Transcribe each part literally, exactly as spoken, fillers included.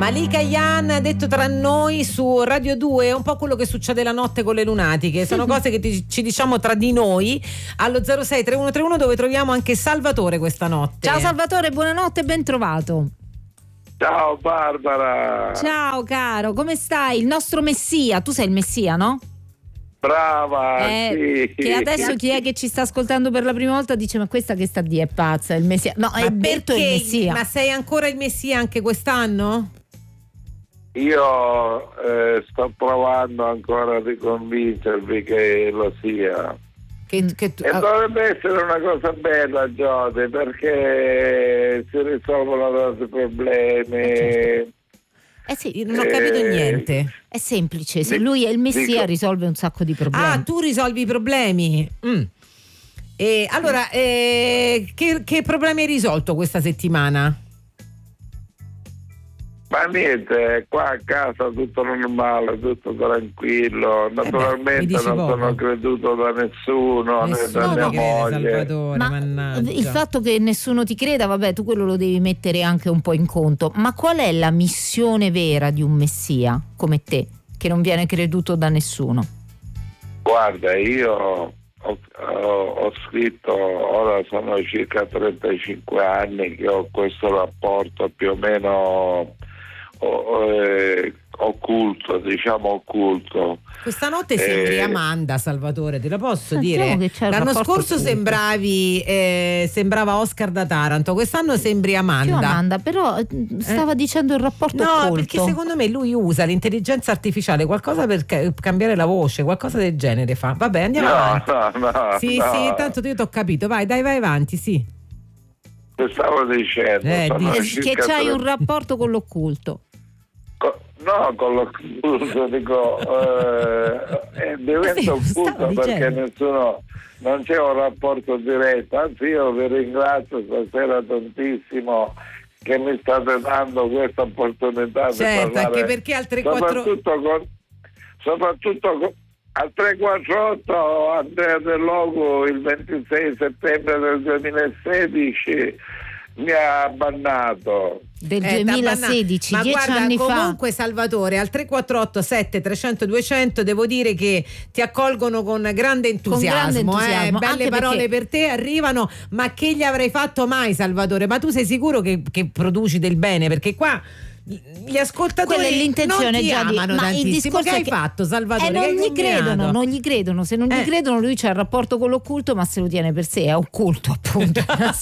Malika Yan, detto tra noi su Radio due, è un po' quello che succede la notte con le lunatiche, sono cose che ti, ci diciamo tra di noi allo zero sei tre uno tre uno, dove troviamo anche Salvatore questa notte. Ciao Salvatore, buonanotte e ben trovato. Ciao Barbara. Ciao caro, come stai? Il nostro Messia, tu sei il Messia, no? Brava, eh, sì. Che adesso chi è che ci sta ascoltando per la prima volta dice: ma questa che sta di è pazza, è il Messia. No, è Berto, è il Messia. Ma sei ancora il Messia anche quest'anno? Io eh, sto provando ancora a riconvincervi che lo sia. Che, che tu, e dovrebbe essere una cosa bella, Giode, perché si risolvono tanti problemi. Eh, certo. Eh sì, non ho capito eh, niente. È semplice, se lui è il Messia dico, risolve un sacco di problemi. Ah, tu risolvi i problemi. Mm. E allora, eh, che, che problemi hai risolto questa settimana? Ma niente, qua a casa tutto normale, tutto tranquillo. Naturalmente eh beh, non poco. sono creduto da nessuno, né da mia moglie. Salvatore, ma mannaggia. Il fatto che nessuno ti creda, vabbè, tu quello lo devi mettere anche un po' in conto. Ma qual è la missione vera di un Messia come te, che non viene creduto da nessuno? Guarda, io ho, ho, ho scritto, ora sono circa trentacinque anni che ho questo rapporto più o meno Eh, occulto, diciamo occulto. Questa notte sembri eh, Amanda, Salvatore, te lo posso dire? L'anno scorso occulto. sembravi eh, sembrava Oscar da Taranto, quest'anno sembri Amanda. Più Amanda, però stava eh? dicendo il rapporto no, occulto. No, perché secondo me lui usa l'intelligenza artificiale, qualcosa per ca- cambiare la voce, qualcosa del genere fa. Vabbè, andiamo no, avanti. No, no, sì, no. sì, tanto io ti ho capito. Vai, dai, vai avanti, sì. Ti stavo dicendo eh, che c'hai un rapporto con l'occulto. No, con l'occulto dico eh, diventa occulto perché nessuno, non c'è un rapporto diretto, anzi io vi ringrazio stasera tantissimo che mi state dando questa opportunità certo, di parlare, anche perché al tre quattro soprattutto con, soprattutto con, al tre quattro otto Andrea Del Logo il ventisei settembre del duemilasedici mi ha bannato del eh, duemilasedici, dieci guarda, anni comunque, fa. Comunque Salvatore, al tre quattro otto sette trecento duecento devo dire che ti accolgono con grande entusiasmo, con grande entusiasmo eh, belle parole per te arrivano, ma che gli avrei fatto mai, Salvatore? Ma tu sei sicuro che, che produci del bene? Perché qua gli ascoltatori quella è l'intenzione, non ti già di, amano ma tantissimo. il discorso che hai che, fatto, Salvatore? Eh, non che gli credono, non gli credono. Se non gli eh. credono, lui c'ha il rapporto con l'occulto, ma se lo tiene per sé, è occulto, appunto.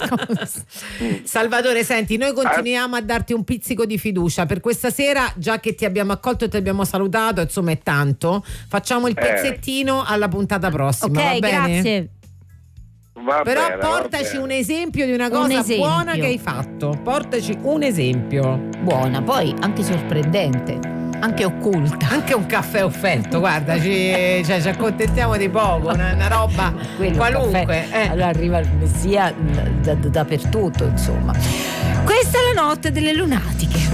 Salvatore, senti, noi continuiamo a darti un pizzico di fiducia per questa sera, già che ti abbiamo accolto e ti abbiamo salutato, insomma è tanto. Facciamo il pezzettino eh. alla puntata prossima. Ok, va bene? grazie. Va Però bene, portaci un esempio di una cosa buona che hai fatto. Portaci un esempio. Buona, poi anche sorprendente, anche occulta. Anche un caffè offerto, guarda, ci, cioè, ci accontentiamo di poco, una, una roba quello qualunque. Eh. Allora arriva il Messia da, da, dappertutto, insomma. Questa è la notte delle lunatiche.